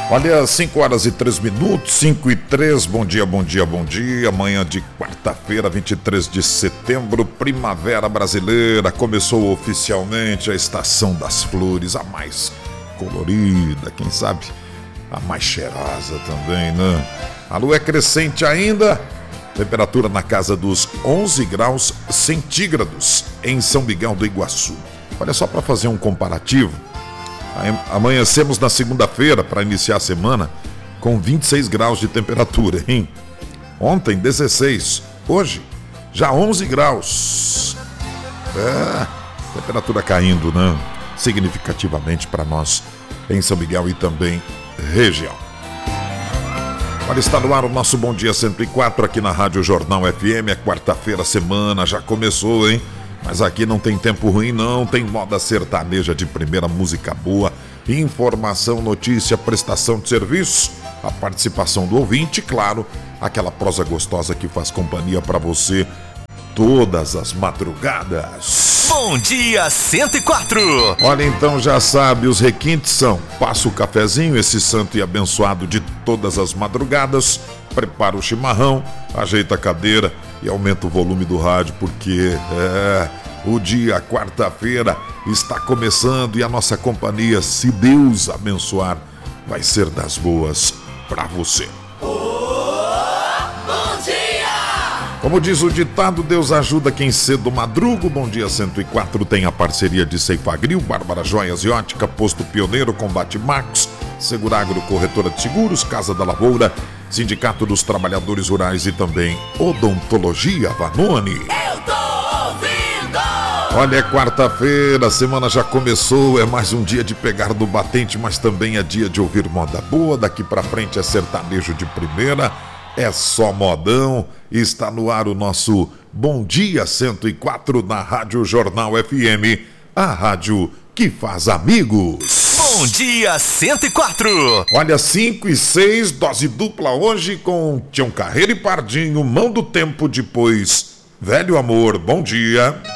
Olha, 5 horas e 3 minutos, 5 e 3, bom dia, bom dia, bom dia. Manhã de quarta-feira, 23 de setembro, primavera brasileira. Começou oficialmente a estação das flores, a mais colorida, quem sabe a mais cheirosa também, né? A lua é crescente ainda, temperatura na casa dos 11 graus centígrados em São Miguel do Iguaçu. Olha só para fazer um comparativo. Amanhecemos na segunda-feira para iniciar a semana com 26 graus de temperatura, hein? Ontem 16, hoje já 11 graus. Temperatura caindo, né? Significativamente para nós em São Miguel e também região. Olha, está no ar o nosso Bom Dia 104 aqui na Rádio Jornal FM. É quarta-feira, a semana já começou, hein? Mas aqui não tem tempo ruim não, tem moda sertaneja de primeira, música boa, informação, notícia, prestação de serviço, a participação do ouvinte, claro, aquela prosa gostosa que faz companhia para você todas as madrugadas. Bom Dia 104. Olha, então já sabe, os requintes são: passa o cafezinho, esse santo e abençoado de todas as madrugadas, prepara o chimarrão, ajeita a cadeira e aumenta o volume do rádio, porque o dia, quarta-feira, está começando e a nossa companhia, se Deus abençoar, vai ser das boas para você. Bom dia! Como diz o ditado, Deus ajuda quem cedo madruga. Bom Dia 104 tem a parceria de Ceifagril, Bárbara Joias e Ótica, Posto Pioneiro, Combate Marcos, Seguragro, Corretora de Seguros, Casa da Lavoura, Sindicato dos Trabalhadores Rurais e também Odontologia Vanoni. Eu tô ouvindo! Olha, é quarta-feira, a semana já começou, é mais um dia de pegar no batente, mas também é dia de ouvir moda boa. Daqui pra frente é sertanejo de primeira, é só modão. Está no ar o nosso Bom Dia 104 na Rádio Jornal FM, a rádio que faz amigos. Bom Dia 104. Olha, 5 e 6, dose dupla hoje com Tião Carreiro e Pardinho, Mão do Tempo, depois Velho Amor. Bom dia.